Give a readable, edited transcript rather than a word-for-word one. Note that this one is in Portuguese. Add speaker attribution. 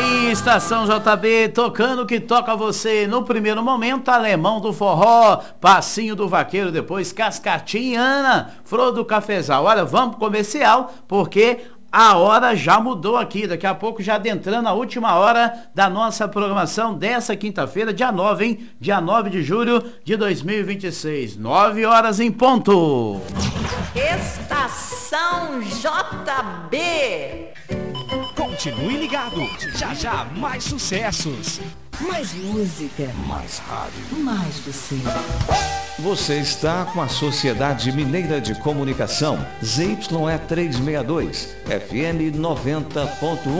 Speaker 1: aí, Estação JB, tocando o que toca você. No primeiro momento, Alemão do Forró, Passinho do Vaqueiro, depois Cascatinha, Ana, Flor do Cafezal. Olha, vamos pro comercial, porque a hora já mudou aqui. Daqui a pouco, já adentrando a última hora da nossa programação dessa quinta-feira, dia 9, hein? Dia 9 de julho de 2026. 9 horas em ponto.
Speaker 2: Estação JB.
Speaker 3: Continue ligado, já já mais sucessos.
Speaker 2: Mais música.
Speaker 3: Mais rádio.
Speaker 2: Mais você.
Speaker 4: Você está com a Sociedade Mineira de Comunicação, ZYE 362, FM 90.1